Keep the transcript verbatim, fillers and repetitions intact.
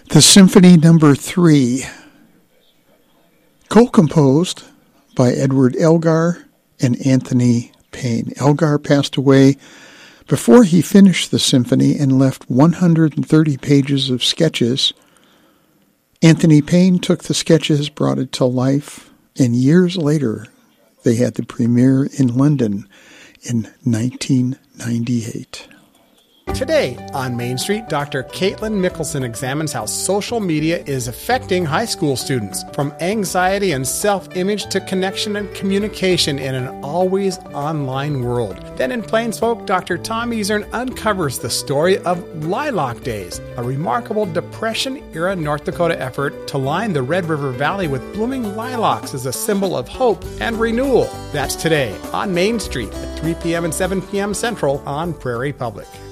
The Symphony Number Three, co-composed by Edward Elgar and Anthony Payne. Elgar passed away before he finished the symphony and left one hundred thirty pages of sketches. Anthony Payne took the sketches, brought it to life, and years later they had the premiere in London in nineteen ninety-eight. Today on Main Street, Doctor Caitlin Mickelson examines how social media is affecting high school students, from anxiety and self-image to connection and communication in an always online world. Then in Plain Spoke, Doctor Tom Easern uncovers the story of Lilac Days, a remarkable Depression-era North Dakota effort to line the Red River Valley with blooming lilacs as a symbol of hope and renewal. That's today on Main Street at three p.m. and seven p.m. Central on Prairie Public.